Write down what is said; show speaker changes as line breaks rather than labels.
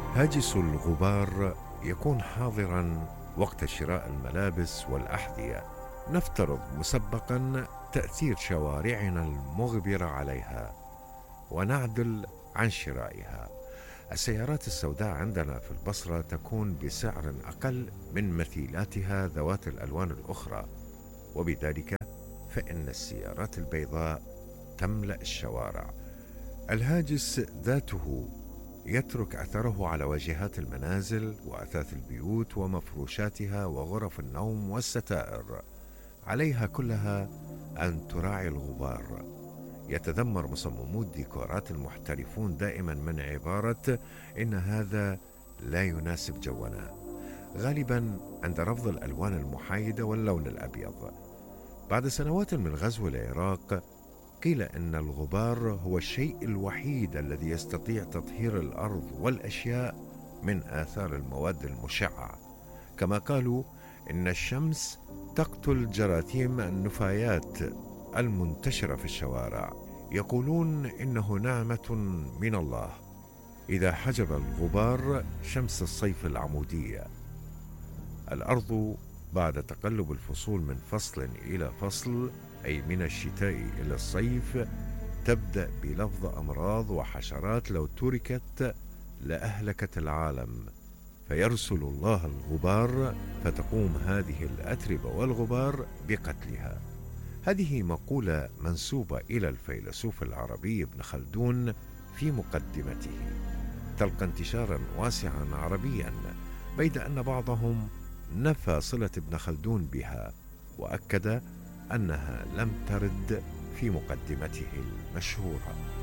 هاجس الغبار يكون حاضرا وقت شراء الملابس والأحذية. نفترض مسبقا تأثير شوارعنا المغبرة عليها ونعدل عن شرائها. السيارات السوداء عندنا في البصرة تكون بسعر أقل من مثيلاتها ذوات الألوان الأخرى، وبذلك فإن السيارات البيضاء تملأ الشوارع. الهاجس ذاته يترك أثره على واجهات المنازل وأثاث البيوت ومفروشاتها وغرف النوم والستائر. عليها كلها أن تراعي الغبار. يتذمر مصممو الديكورات المحترفون دائما من عبارة إن هذا لا يناسب جونا، غالبا عند رفض الألوان المحايدة واللون الأبيض. بعد سنوات من غزو العراق قيل إن الغبار هو الشيء الوحيد الذي يستطيع تطهير الأرض والأشياء من آثار المواد المشعة. كما قالوا إن الشمس تقتل جراثيم النفايات المنتشرة في الشوارع. يقولون إنه نعمة من الله إذا حجب الغبار شمس الصيف العمودية. الأرض بعد تقلب الفصول من فصل إلى فصل، أي من الشتاء إلى الصيف، تبدأ بلفظ أمراض وحشرات لو تركت لأهلكت العالم، فيرسل الله الغبار فتقوم هذه الأتربة والغبار بقتلها. هذه مقولة منسوبة إلى الفيلسوف العربي ابن خلدون في مقدمته، تلقى انتشارا واسعا عربيا، بيد أن بعضهم نفى صلة ابن خلدون بها وأكد أنها لم ترد في مقدمته المشهورة.